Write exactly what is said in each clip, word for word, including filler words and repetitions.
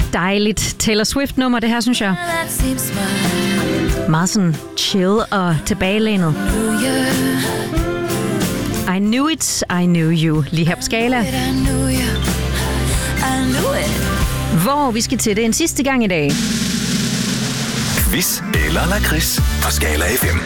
Dejligt Taylor Swift-nummer, det her, synes jeg. Meget sådan chill og tilbagelænet. I knew it, I knew you. Lige her på Skala. Hvor vi skal til det en sidste gang i dag. Quiz eller lakrids på Skala F M.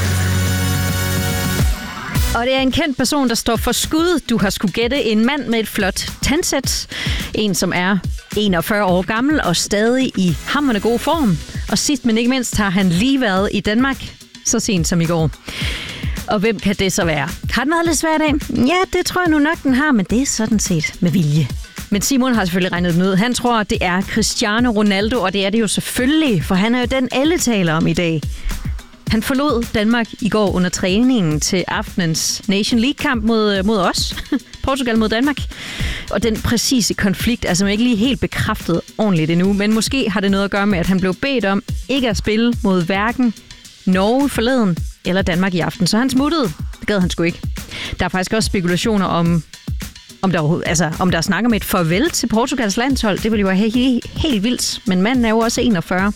Og det er en kendt person, der står for skud. Du har skulle gætte en mand med et flot tandsæt. En, som er enogfyrre år gammel og stadig i hamrende god form. Og sidst, men ikke mindst, har han lige været i Danmark så sent som i går. Og hvem kan det så være? Har den været lidt svær i dag? Ja, det tror jeg nu nok, den har, men det er sådan set med vilje. Men Simon har selvfølgelig regnet den ud. Han tror, at det er Cristiano Ronaldo, og det er det jo selvfølgelig, for han er jo den, alle taler om i dag. Han forlod Danmark i går under træningen til aftenens Nation League-kamp mod, mod os. Portugal mod Danmark. Og den præcise konflikt er som ikke lige helt bekræftet ordentligt endnu, men måske har det noget at gøre med, at han blev bedt om ikke at spille mod hverken Norge forleden eller Danmark i aften. Så han smuttede. Det gad han sgu ikke. Der er faktisk også spekulationer om, om der, altså, om der snakker med et farvel til Portugals landshold. Det ville jo være helt, helt vildt, men manden er jo også enogfyrre.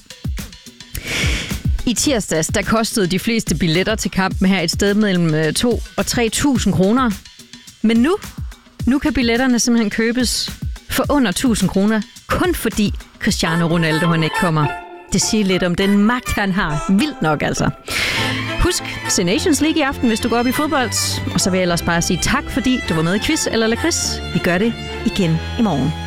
I tirsdags, der kostede de fleste billetter til kampen her et sted mellem to og tre tusind kroner. Men nu, nu kan billetterne simpelthen købes for under tusind kroner, kun fordi Cristiano Ronaldo han ikke kommer. Det siger lidt om den magt, han har. Vildt nok altså. Husk, se Nations League i aften, hvis du går op i fodbold. Og så vil jeg ellers bare sige tak, fordi du var med i Quiz eller Lakrids. Vi gør det igen i morgen.